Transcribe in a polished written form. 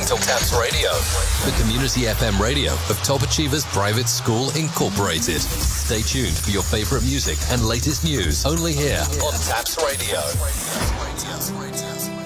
to Taps Radio, the community FM radio of Top Achievers Private School Incorporated. Stay tuned for your favorite music and latest news only here on Taps Radio.